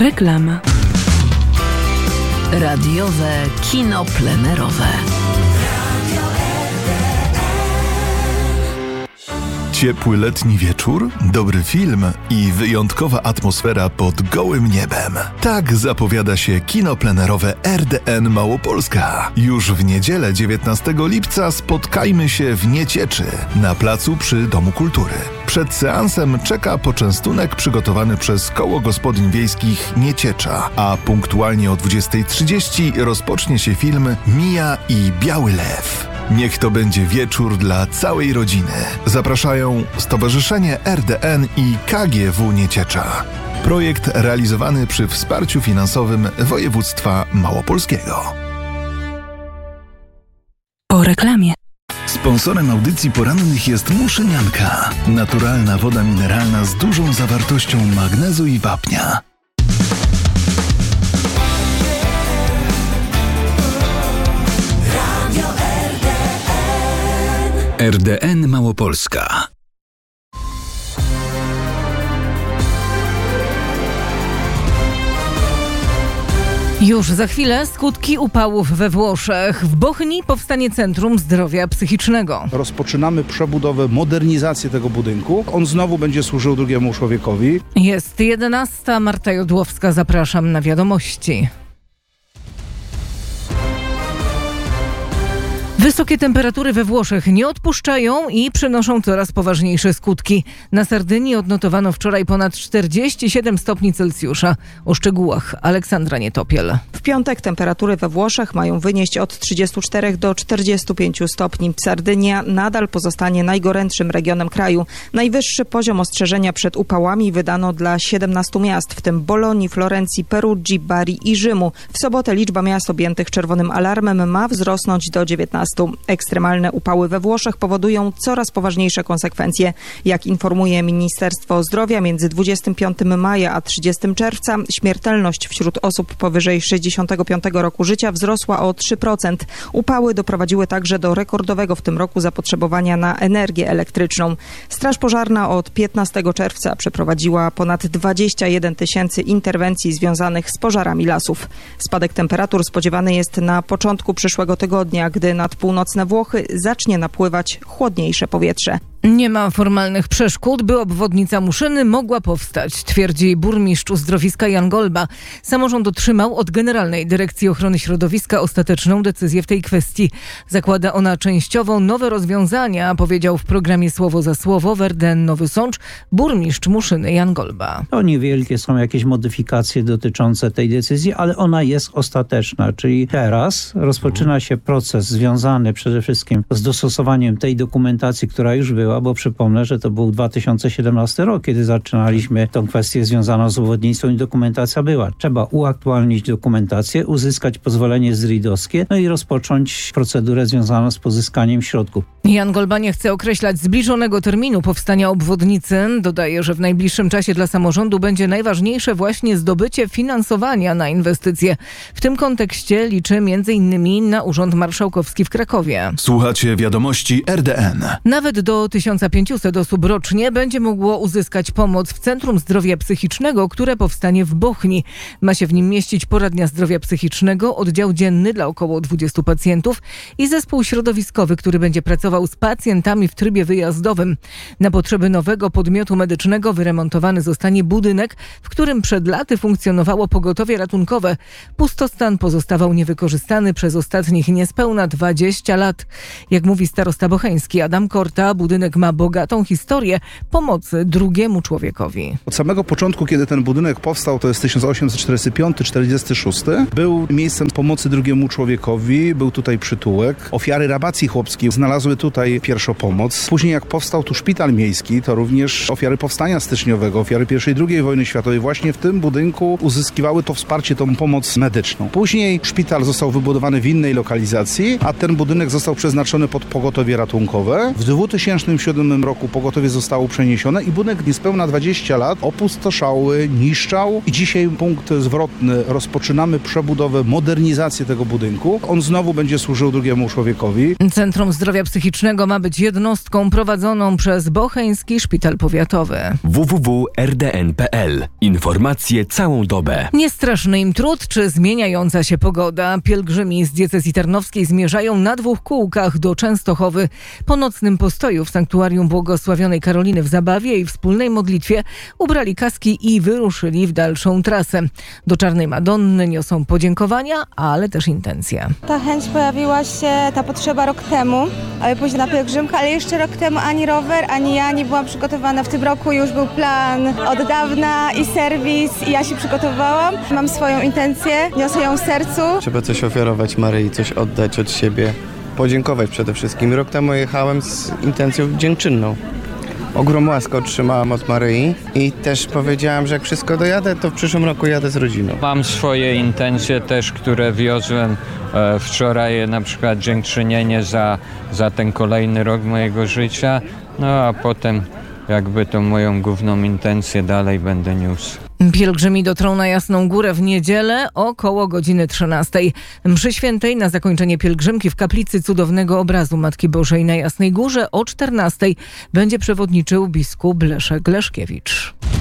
Reklama. Radiowe kino plenerowe. Ciepły letni wieczór, dobry film i wyjątkowa atmosfera pod gołym niebem. Tak zapowiada się kino plenerowe RDN Małopolska. Już w niedzielę 19 lipca spotkajmy się w Niecieczy, na placu przy Domu Kultury. Przed seansem czeka poczęstunek przygotowany przez Koło Gospodyń Wiejskich Nieciecza, a punktualnie o 20:30 rozpocznie się film Mija i Biały Lew. Niech to będzie wieczór dla całej rodziny. Zapraszają Stowarzyszenie RDN i KGW Nieciecza. Projekt realizowany przy wsparciu finansowym województwa małopolskiego. Po reklamie. Sponsorem audycji porannych jest Muszynianka. Naturalna woda mineralna z dużą zawartością magnezu i wapnia. RDN Małopolska. Już za chwilę skutki upałów we Włoszech. W Bochni powstanie Centrum Zdrowia Psychicznego. Rozpoczynamy przebudowę, modernizację tego budynku. On znowu będzie służył drugiemu człowiekowi. Jest 11. Marta Jodłowska. Zapraszam na wiadomości. Wysokie temperatury we Włoszech nie odpuszczają i przynoszą coraz poważniejsze skutki. Na Sardynii odnotowano wczoraj ponad 47 stopni Celsjusza. O szczegółach Aleksandra Nietopiel. W piątek temperatury we Włoszech mają wynieść od 34 do 45 stopni. Sardynia nadal pozostanie najgorętszym regionem kraju. Najwyższy poziom ostrzeżenia przed upałami wydano dla 17 miast, w tym Bolonii, Florencji, Perugii, Bari i Rzymu. W sobotę liczba miast objętych czerwonym alarmem ma wzrosnąć do 19. Ekstremalne upały we Włoszech powodują coraz poważniejsze konsekwencje. Jak informuje Ministerstwo Zdrowia, między 25 maja a 30 czerwca śmiertelność wśród osób powyżej 65 roku życia wzrosła o 3%. Upały doprowadziły także do rekordowego w tym roku zapotrzebowania na energię elektryczną. Straż Pożarna od 15 czerwca przeprowadziła ponad 21 tysięcy interwencji związanych z pożarami lasów. Spadek temperatur spodziewany jest na początku przyszłego tygodnia, gdy nad północne Włochy zacznie napływać chłodniejsze powietrze. Nie ma formalnych przeszkód, by obwodnica Muszyny mogła powstać, twierdzi burmistrz Uzdrowiska Jan Golba. Samorząd otrzymał od Generalnej Dyrekcji Ochrony Środowiska ostateczną decyzję w tej kwestii. Zakłada ona częściowo nowe rozwiązania, powiedział w programie Słowo za Słowo w RDN Nowy Sącz burmistrz Muszyny Jan Golba. To niewielkie są jakieś modyfikacje dotyczące tej decyzji, ale ona jest ostateczna, czyli teraz rozpoczyna się proces związany przede wszystkim z dostosowaniem tej dokumentacji, która już była, bo przypomnę, że to był 2017 rok, kiedy zaczynaliśmy tą kwestię związaną z obwodnicą i dokumentacja była. Trzeba uaktualnić dokumentację, uzyskać pozwolenie zrydowskie, no i rozpocząć procedurę związaną z pozyskaniem środków. Jan Golba nie chce określać zbliżonego terminu powstania obwodnicy. Dodaje, że w najbliższym czasie dla samorządu będzie najważniejsze właśnie zdobycie finansowania na inwestycje. W tym kontekście liczy m.in. na Urząd Marszałkowski w Krakowie. Słuchacie wiadomości RDN. Nawet do 1500 osób rocznie będzie mogło uzyskać pomoc w Centrum Zdrowia Psychicznego, które powstanie w Bochni. Ma się w nim mieścić poradnia zdrowia psychicznego, oddział dzienny dla około 20 pacjentów i zespół środowiskowy, który będzie pracował z pacjentami w trybie wyjazdowym. Na potrzeby nowego podmiotu medycznego wyremontowany zostanie budynek, w którym przed laty funkcjonowało pogotowie ratunkowe. Pustostan pozostawał niewykorzystany przez ostatnich niespełna 20 lat. Jak mówi starosta bocheński Adam Korta, budynek ma bogatą historię pomocy drugiemu człowiekowi. Od samego początku, kiedy ten budynek powstał, to jest 1845-46, był miejscem pomocy drugiemu człowiekowi, był tutaj przytułek. Ofiary rabacji chłopskiej znalazły tutaj pierwszą pomoc. Później jak powstał tu szpital miejski, to również ofiary powstania styczniowego, ofiary I i II wojny światowej właśnie w tym budynku uzyskiwały to wsparcie, tą pomoc medyczną. Później szpital został wybudowany w innej lokalizacji, a ten budynek został przeznaczony pod pogotowie ratunkowe. W 2007 1997 roku pogotowie zostało przeniesione i budynek niespełna 20 lat opustoszały, niszczał i dzisiaj punkt zwrotny. Rozpoczynamy przebudowę, modernizację tego budynku. On znowu będzie służył drugiemu człowiekowi. Centrum Zdrowia Psychicznego ma być jednostką prowadzoną przez Bocheński Szpital Powiatowy. www.rdn.pl. Informacje całą dobę. Niestraszny im trud czy zmieniająca się pogoda? Pielgrzymi z diecezji tarnowskiej zmierzają na 2 kółkach do Częstochowy. Po nocnym postoju w sanktuarium Błogosławionej Karoliny w Zabawie i wspólnej modlitwie ubrali kaski i wyruszyli w dalszą trasę. Do Czarnej Madonny niosą podziękowania, ale też intencje. Ta chęć pojawiła się, ta potrzeba rok temu, aby pójść na pielgrzymkę, ale jeszcze rok temu ani rower, ani ja nie byłam przygotowana. W tym roku już był plan od dawna i serwis i ja się przygotowałam. Mam swoją intencję, niosę ją w sercu. Trzeba coś ofiarować Maryi, coś oddać od siebie, podziękować przede wszystkim. Rok temu jechałem z intencją dziękczynną. Ogrom łask otrzymałam od Maryi i też powiedziałam, że jak wszystko dojadę, to w przyszłym roku jadę z rodziną. Mam swoje intencje też, które wiozłem wczoraj, na przykład dziękczynienie za ten kolejny rok mojego życia, no a potem jakby tą moją główną intencję dalej będę niósł. Pielgrzymi dotrą na Jasną Górę w niedzielę około godziny 13. Mszy świętej na zakończenie pielgrzymki w kaplicy Cudownego Obrazu Matki Bożej na Jasnej Górze o 14 będzie przewodniczył biskup Leszek Leszkiewicz.